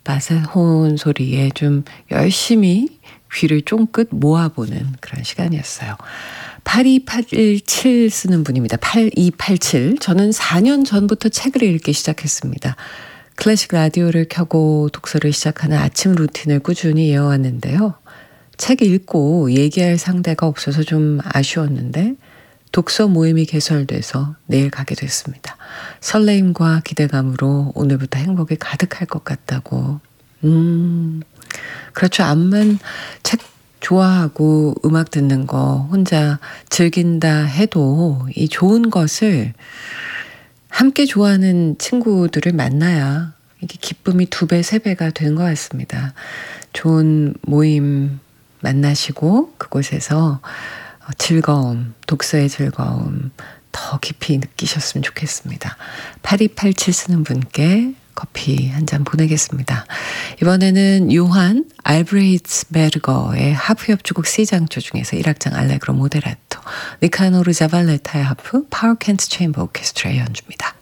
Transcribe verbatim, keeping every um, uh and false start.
바사혼 소리에 좀 열심히 귀를 쫑긋 모아보는 그런 시간이었어요. 팔이팔칠 쓰는 분입니다. 팔이팔칠. 저는 사 년 전부터 책을 읽기 시작했습니다. 클래식 라디오를 켜고 독서를 시작하는 아침 루틴을 꾸준히 이어왔는데요. 책 읽고 얘기할 상대가 없어서 좀 아쉬웠는데 독서 모임이 개설돼서 내일 가게 됐습니다. 설레임과 기대감으로 오늘부터 행복이 가득할 것 같다고. 음, 그렇죠. 암만 책 좋아하고 음악 듣는 거 혼자 즐긴다 해도 이 좋은 것을 함께 좋아하는 친구들을 만나야 이게 기쁨이 두 배, 세 배가 되는 것 같습니다. 좋은 모임 만나시고 그곳에서 즐거움, 독서의 즐거움 더 깊이 느끼셨으면 좋겠습니다. 팔이팔칠 쓰는 분께 커피 한 잔 보내겠습니다. 이번에는 요한 알브레히츠 베르거의 하프 협주곡 C장조 중에서 일 악장 알레그로 모데라토, 니카노르 자발레타의 하프, 파워 켄트 체인버 오케스트라의 연주입니다.